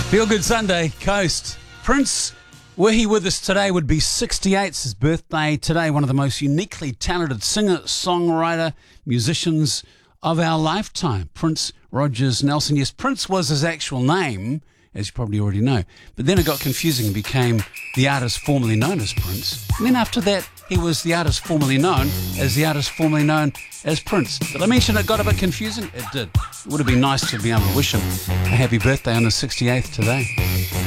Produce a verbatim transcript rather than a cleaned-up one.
Feel Good Sunday, Coast. Prince, were he with us today, would be sixty-eight. It's his birthday today. One of the most uniquely talented singer, songwriter, musicians of our lifetime. Prince Rogers Nelson. Yes, Prince was his actual name, as you probably already know. But then it got confusing and became the artist formerly known as Prince. And then after that, he was the artist formerly known as the artist formerly known as Prince. Did I mention it got a bit confusing? It did. It would have been nice to be able to wish him a happy birthday on his sixty-eighth today.